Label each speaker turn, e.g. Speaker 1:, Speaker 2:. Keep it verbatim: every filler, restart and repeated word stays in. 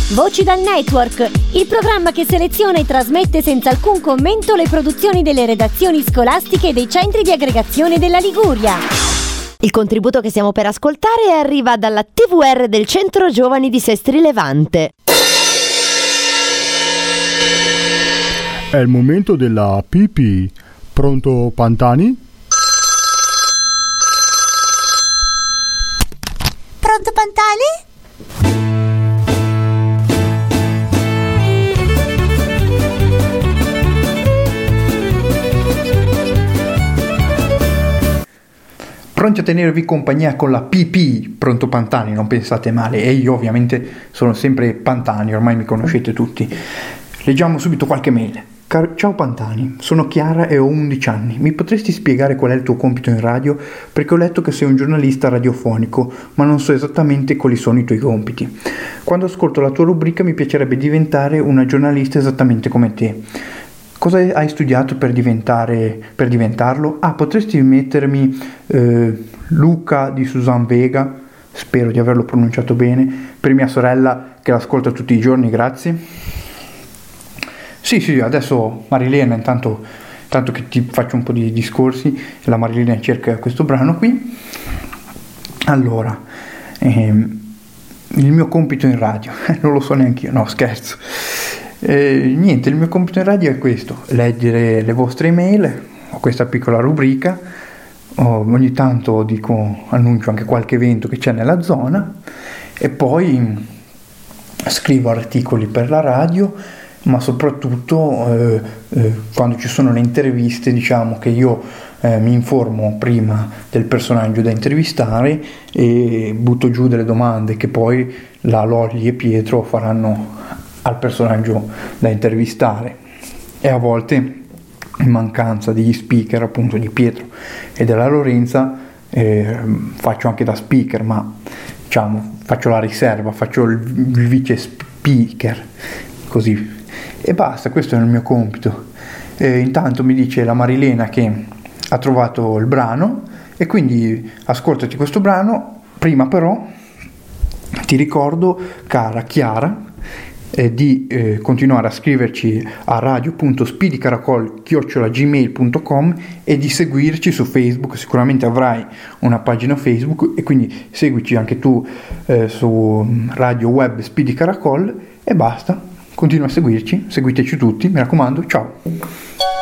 Speaker 1: Voci dal Network, il programma che seleziona e trasmette senza alcun commento le produzioni delle redazioni scolastiche e dei centri di aggregazione della Liguria.
Speaker 2: Il contributo che stiamo per ascoltare arriva dalla T V R del Centro Giovani di Sestri Levante.
Speaker 3: È il momento della pipì. Pronto, Pantani?
Speaker 4: Pronto, Pantani?
Speaker 5: Pronti a tenervi compagnia con la P P, Pronto Pantani, non pensate male, e io ovviamente sono sempre Pantani, ormai mi conoscete tutti. Leggiamo subito qualche mail. Car- Ciao Pantani, sono Chiara e ho undici anni. Mi potresti spiegare qual è il tuo compito in radio? Perché ho letto che sei un giornalista radiofonico, ma non so esattamente quali sono i tuoi compiti. Quando ascolto la tua rubrica mi piacerebbe diventare una giornalista esattamente come te. Cosa hai studiato per diventare per diventarlo? Ah, potresti mettermi eh, Luca di Susan Vega, spero di averlo pronunciato bene, per mia sorella che l'ascolta tutti i giorni, grazie. Sì, sì, adesso Marilena, intanto, intanto che ti faccio un po' di discorsi, la Marilena cerca questo brano qui. Allora, ehm, il mio compito in radio, non lo so neanche io, no scherzo. Eh, niente, il mio compito in radio è questo: leggere le vostre email, ho questa piccola rubrica, oh, ogni tanto dico, annuncio anche qualche evento che c'è nella zona e poi scrivo articoli per la radio, ma soprattutto eh, eh, quando ci sono le interviste, diciamo che io eh, mi informo prima del personaggio da intervistare e butto giù delle domande che poi la Lolli e Pietro faranno al personaggio da intervistare, e a volte in mancanza degli speaker, appunto di Pietro e della Lorenza, eh, faccio anche da speaker, ma diciamo faccio la riserva, faccio il, il vice speaker, così, e basta. Questo è il mio compito. Eh, intanto mi dice la Marilena che ha trovato il brano e quindi ascoltati questo brano. Prima però ti ricordo, cara Chiara, Eh, di eh, continuare a scriverci a radio punto speedicaracol chiocciola gmail punto com e di seguirci su Facebook. Sicuramente avrai una pagina Facebook e quindi seguici anche tu eh, su Radio Web Speedy Caracol e basta, continua a seguirci, seguiteci tutti, mi raccomando, ciao.